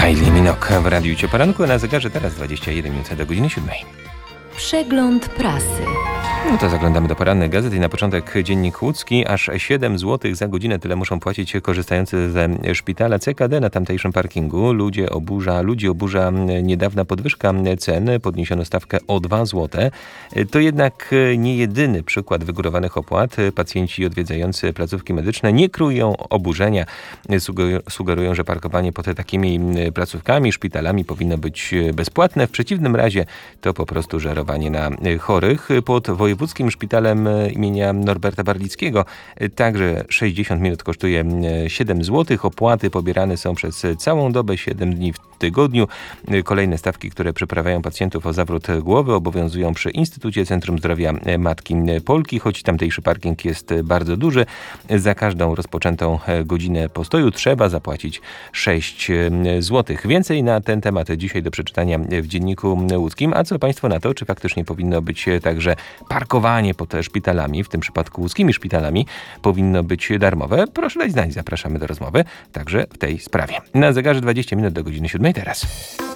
Kylie Minogue w Radiu Cię Poranku, a na zegarze teraz 21 minut do godziny 7. Przegląd prasy. No to zaglądamy do porannych gazet i na początek Dziennik Łódzki. Aż 7 zł za godzinę tyle muszą płacić korzystający ze szpitala CKD na tamtejszym parkingu. Ludzi oburza niedawna podwyżka cen. Podniesiono stawkę o 2 zł. To jednak nie jedyny przykład wygórowanych opłat. Pacjenci odwiedzający placówki medyczne nie kryją oburzenia. Sugerują, że parkowanie pod takimi placówkami, szpitalami powinno być bezpłatne. W przeciwnym razie to po prostu żerowanie na chorych. Pod Wojewódzkim Szpitalem imienia Norberta Barlickiego także 60 minut kosztuje 7 zł. Opłaty pobierane są przez całą dobę, 7 dni w tygodniu. Kolejne stawki, które przyprawiają pacjentów o zawrót głowy, obowiązują przy Instytucie Centrum Zdrowia Matki Polki, choć tamtejszy parking jest bardzo duży. Za każdą rozpoczętą godzinę postoju trzeba zapłacić 6 zł. Więcej na ten temat dzisiaj do przeczytania w Dzienniku Łódzkim. A co Państwo na to? Czy faktycznie powinno być także parkowanie pod szpitalami, w tym przypadku łódzkimi szpitalami, powinno być darmowe? Proszę dać znać, zapraszamy do rozmowy także w tej sprawie. Na zegarze 20 minut do godziny 7 teraz.